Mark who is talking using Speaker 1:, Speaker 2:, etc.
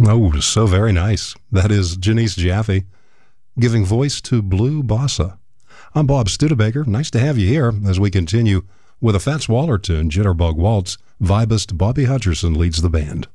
Speaker 1: Oh, so very nice. That is Janice Jaffe giving voice to Blue Bossa. I'm Bob Studebaker. Nice to have you here as we continue with a Fats Waller tune, Jitterbug Waltz. Vibist Bobby Hutcherson leads the band.